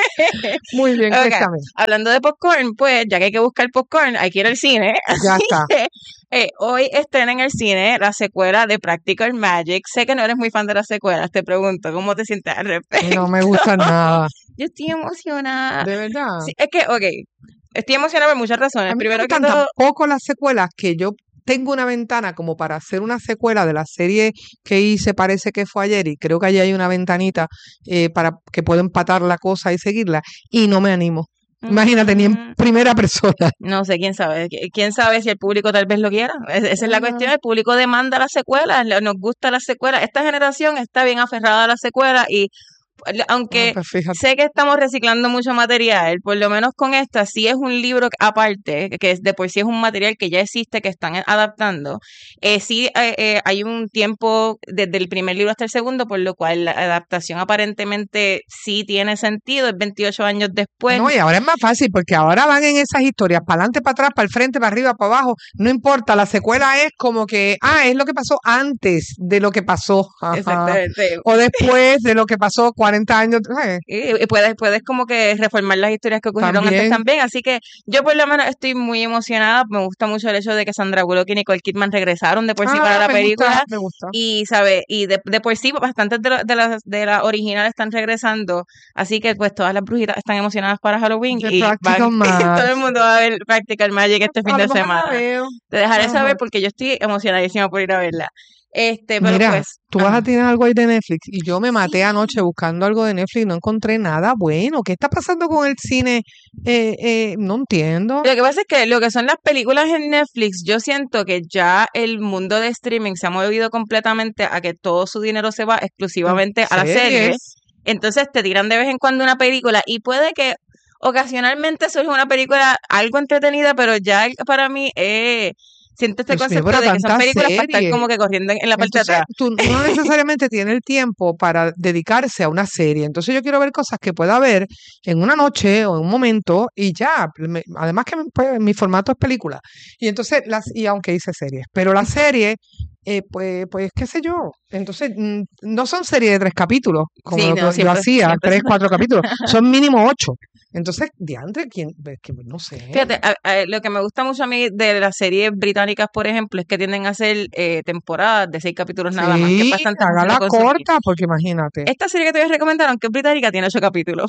Muy bien,
okay.
Cuéntame.
Hablando de popcorn, pues, ya que hay que buscar popcorn, hay que ir al cine.
Ya está.
Hoy estrena en el cine la secuela de Practical Magic. Sé que no eres muy fan de las secuelas, te pregunto, ¿cómo te sientes al respecto?
No me gusta nada.
Yo estoy emocionada.
¿De verdad?
Sí, es que, estoy emocionada por muchas razones.
A mí
Primero
me
que
gustan
todo,
tampoco las secuelas que yo tengo una ventana como para hacer una secuela de la serie que hice, parece que fue ayer, y creo que allí hay una ventanita para que pueda empatar la cosa y seguirla, y no me animo. Imagínate, ni en primera persona.
No sé, quién sabe. ¿Quién sabe si el público tal vez lo quiera? Esa es la cuestión. El público demanda las secuelas, nos gusta las secuelas. Esta generación está bien aferrada a las secuelas y aunque sé que estamos reciclando mucho material, por lo menos con esta sí es un libro aparte, que es de por sí es un material que ya existe, que están adaptando. Sí hay un tiempo desde el primer libro hasta el segundo, por lo cual la adaptación aparentemente sí tiene sentido, es 28 años después.
No, y ahora es más fácil, porque ahora van en esas historias, para adelante, para atrás, para el frente, para arriba, para abajo, no importa, la secuela es como que, es lo que pasó antes de lo que pasó. Ajá.
Exactamente.
O después de lo que pasó 40 años.
Y puedes como que reformar las historias que ocurrieron antes también. Así que yo por lo menos estoy muy emocionada. Me gusta mucho el hecho de que Sandra Bullock y Nicole Kidman regresaron de por sí para la película.
Me gusta.
Y de por sí bastantes de la original están regresando. Así que pues todas las brujitas están emocionadas para Halloween. Y todo el mundo va a ver Practical Magic este fin de semana. Te dejaré saber porque yo estoy emocionadísima por ir a verla. Pero
mira,
pues,
tú vas a tener algo ahí de Netflix y yo me maté anoche buscando algo de Netflix y no encontré nada bueno. ¿Qué está pasando con el cine? No entiendo.
Lo que pasa es que lo que son las películas en Netflix, yo siento que ya el mundo de streaming se ha movido completamente a que todo su dinero se va exclusivamente a las series. Entonces te tiran de vez en cuando una película y puede que ocasionalmente surja una película algo entretenida, pero ya para mí siento este concepto de que son películas para estar como que corriendo en la parte de atrás.
Tú no necesariamente tienes el tiempo para dedicarse a una serie. Entonces yo quiero ver cosas que pueda ver en una noche o en un momento y ya. Además que pues, mi formato es película. Y entonces, y aunque hice series, pero la serie, pues qué sé yo. Entonces, no son series de 3 capítulos, como yo hacía, 3, 4 capítulos. Son mínimo 8. Entonces, diantre, no sé.
Fíjate, lo que me gusta mucho a mí de las series británicas, por ejemplo, es que tienden a hacer temporadas de 6 capítulos nada más. Que es bastante
hágala corta, porque imagínate.
Esta serie que te voy a recomendar, aunque es británica, tiene 8 capítulos,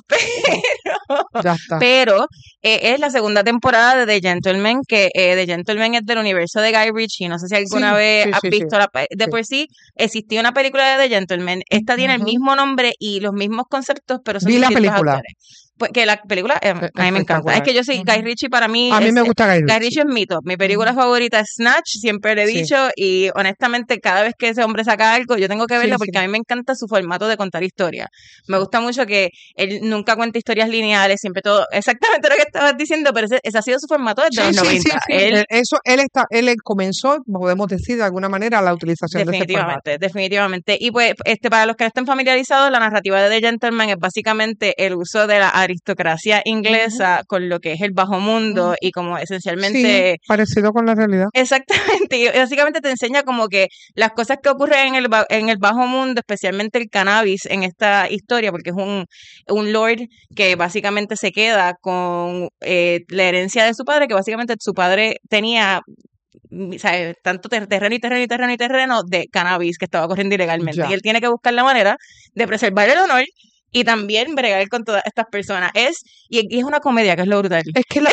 pero es la segunda temporada de The Gentleman, que The Gentleman es del universo de Guy Ritchie. No sé si alguna vez has visto de por sí existía una película de The Gentleman. Esta tiene el mismo nombre y los mismos conceptos, pero son distintos autores. Pues que la película a mí me encanta. Es que yo soy Guy Ritchie, para mí
a mí me gusta Guy Ritchie.
Guy Ritchie es mi top. Mi película favorita es Snatch, siempre le he dicho, y honestamente cada vez que ese hombre saca algo yo tengo que verlo porque a mí me encanta su formato de contar historias. Me gusta mucho que él nunca cuenta historias lineales, siempre todo, exactamente lo que estabas diciendo, pero ese ha sido su formato desde los 90.
Él comenzó, podemos decir de alguna manera, la utilización de ese formato.
Definitivamente. Y pues para los que no estén familiarizados, la narrativa de The Gentleman es básicamente el uso de la aristocracia inglesa con lo que es el bajo mundo y como esencialmente
parecido con la realidad.
Exactamente, y básicamente te enseña como que las cosas que ocurren en el bajo mundo, especialmente el cannabis en esta historia, porque es un lord que básicamente se queda con la herencia de su padre, que básicamente su padre tenía ¿sabes? Tanto terreno de cannabis que estaba corriendo ilegalmente.
Ya.
Y él tiene que buscar la manera de preservar el honor y también bregar con todas estas personas. Y es una comedia, que es lo brutal.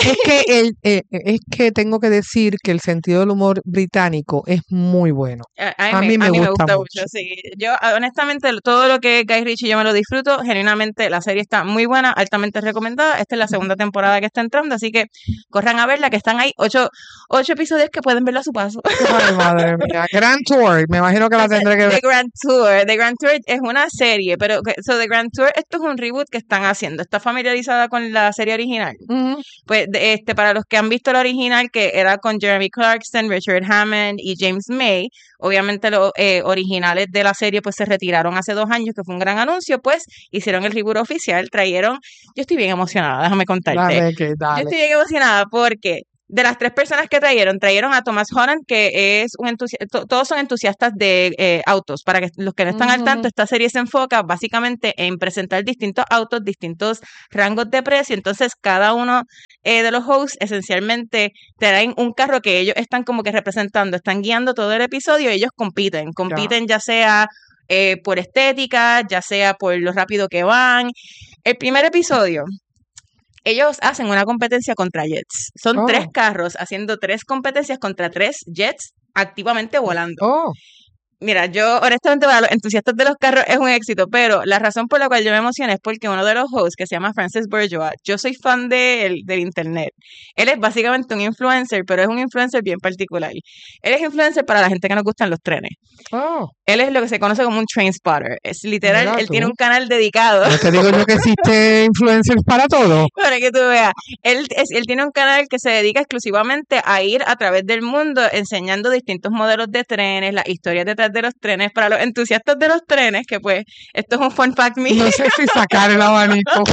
Es que tengo que decir que el sentido del humor británico es muy bueno. A mí me gusta mucho.
Sí. Yo, honestamente, todo lo que es Guy Ritchie yo me lo disfruto. Genuinamente, la serie está muy buena, altamente recomendada. Esta es la segunda temporada que está entrando, así que corran a verla, que están ahí 8 episodios que pueden verla a su paso.
Ay, madre mía. Grand Tour, me imagino que la tendré que ver.
The Grand Tour es una serie, pero The Grand Tour, esto es un reboot que están haciendo. Está familiarizada con la serie original. Pues para los que han visto la original, que era con Jeremy Clarkson, Richard Hammond y James May, obviamente los originales de la serie pues se retiraron hace 2 años, que fue un gran anuncio, pues hicieron el reboot oficial, yo estoy bien emocionada, déjame contarte.
Dale.
Yo estoy bien emocionada porque de las 3 personas que trajeron a Thomas Holland, que es todos son entusiastas de autos. Para que los que no están al tanto, esta serie se enfoca básicamente en presentar distintos autos, distintos rangos de precio. Entonces, cada uno de los hosts esencialmente traen un carro que ellos están como que representando, están guiando todo el episodio y ellos compiten ya sea por estética, ya sea por lo rápido que van. El primer episodio, ellos hacen una competencia contra jets. Son 3 carros haciendo 3 competencias contra 3 jets activamente volando. Mira, yo honestamente para los entusiastas de los carros es un éxito, pero la razón por la cual yo me emocioné es porque uno de los hosts, que se llama Francis Bourgeois, yo soy fan del internet. Él es básicamente un influencer, pero es un influencer bien particular. Él es influencer para la gente que nos gustan los trenes. Él es lo que se conoce como un train spotter. Es literal,
Mira
él
tú.
tiene un canal dedicado.
No te digo yo que existe influencers para todo.
Para que tú veas, él tiene un canal que se dedica exclusivamente a ir a través del mundo enseñando distintos modelos de trenes, las historias detrás de los trenes, para los entusiastas de los trenes, que pues, esto es un fun fact mío.
No sé si sacar el abanico.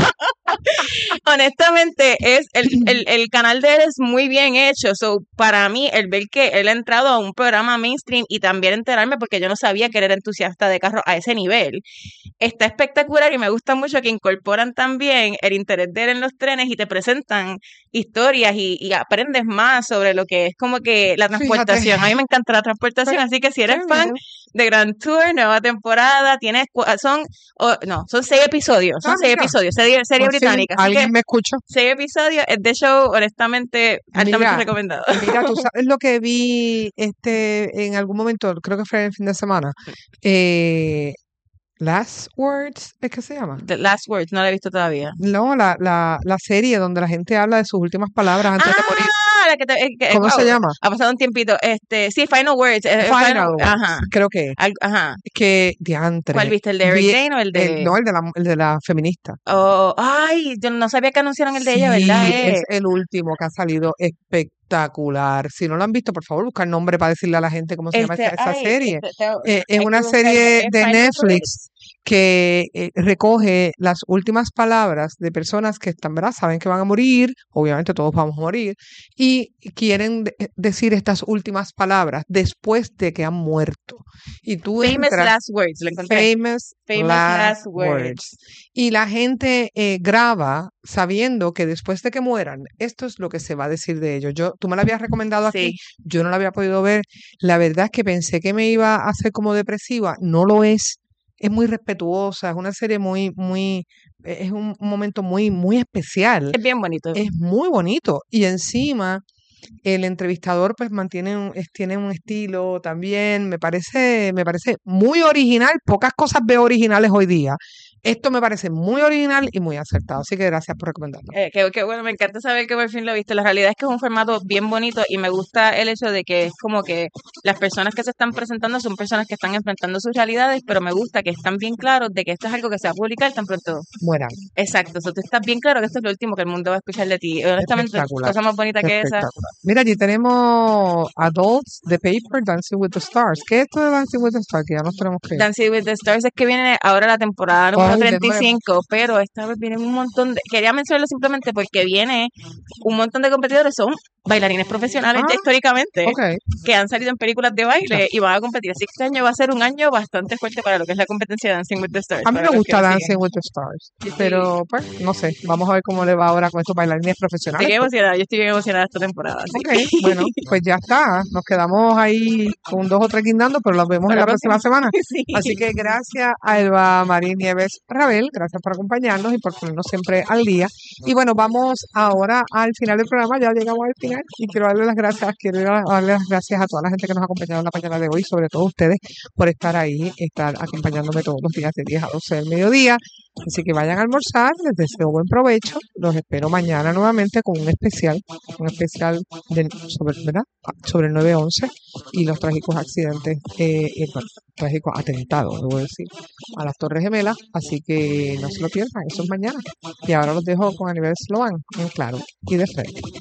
Honestamente, el canal de él es muy bien hecho. So, para mí, el ver que él ha entrado a un programa mainstream y también enterarme, porque yo no sabía que él era entusiasta de carros a ese nivel, está espectacular y me gusta mucho que incorporan también el interés de él en los trenes y te presentan historias y aprendes más sobre lo que es como que la transportación.
Fíjate.
A mí me encanta la transportación, así que si eres fan de Grand Tour, nueva temporada, son 6 episodios, serie británica. Así
¿Alguien
que
me escucha?
6 episodios, es de show, honestamente, altamente recomendado.
Mira, tú sabes lo que vi en algún momento, creo que fue en el fin de semana. Last Words, ¿es que se llama?
The Last Words, no la he visto todavía.
No, la serie donde la gente habla de sus últimas palabras antes de morir. ¿Cómo se llama?
Ha pasado un tiempito. Sí, Final Words.
Final Words,
Ajá.
creo que.
Ajá.
Que diantre.
¿Cuál viste? ¿El de Eric Dane o el de...?
No, el de la feminista.
Ay, yo no sabía que anunciaron el de ella,
Sí,
¿verdad?
es el último que ha salido espectacular. Si no lo han visto, por favor, busca el nombre para decirle a la gente cómo se llama esa serie. Es una serie de Netflix que recoge las últimas palabras de personas que están, ¿verdad? Saben que van a morir, obviamente todos vamos a morir, y quieren decir estas últimas palabras después de que han muerto. Y tú
Famous Last Words, lo encontré.
Famous Last Words. Y la gente graba sabiendo que después de que mueran, esto es lo que se va a decir de ellos. Tú me la habías recomendado aquí, yo no la había podido ver. La verdad es que pensé que me iba a hacer como depresiva, no lo es. Es muy respetuosa, es una serie es un momento muy especial.
Es bien bonito.
Es muy bonito. Y encima, el entrevistador pues tiene un estilo también, me parece muy original. Pocas cosas veo originales hoy día. Esto me parece muy original y muy acertado, así que gracias por recomendarlo.
Qué bueno, me encanta saber que por fin lo viste. La realidad es que es un formato bien bonito y me gusta el hecho de que es como que las personas que se están presentando son personas que están enfrentando sus realidades, pero me gusta que están bien claros de que esto es algo que se va a publicar tan pronto
mueran.
Exacto, tú estás bien claro que esto es lo último que el mundo va a escuchar de ti. Honestamente, cosa más bonita que esa.
Mira, allí tenemos Adults, The Paper, Dancing with the Stars. ¿Qué es esto de Dancing with the Stars? Que ya nos tenemos que ir.
Dancing with the Stars es que viene ahora la temporada número 35, pero esta vez viene un montón de... Quería mencionarlo simplemente porque viene un montón de competidores, son bailarines profesionales ya históricamente que han salido en películas de baile y van a competir. Así que este año va a ser un año bastante fuerte para lo que es la competencia de Dancing with the Stars.
A mí me gusta Dancing with the Stars, pero pues no sé, vamos a ver cómo le va ahora con estos bailarines profesionales.
Yo estoy bien emocionada esta temporada.
Bueno, pues ya está, nos quedamos ahí con 2 o 3 guindando, pero los vemos en la próxima semana. Así que gracias a Elba Marín Nieves Rabel, gracias por acompañarnos y por ponernos siempre al día. Y bueno, vamos ahora al final del programa, ya llegamos al final y quiero darle las gracias a toda la gente que nos ha acompañado en la mañana de hoy, sobre todo ustedes por estar ahí, estar acompañándome todos los días de 10 a 12 del mediodía. Así que vayan a almorzar, les deseo buen provecho, los espero mañana nuevamente con un especial sobre el 9/11 y los trágicos accidentes, trágicos atentados, debo decir, a las Torres Gemelas, así que no se lo pierdan, eso es mañana. Y ahora los dejo con Aníbal Sloan, en Claro y de Frente.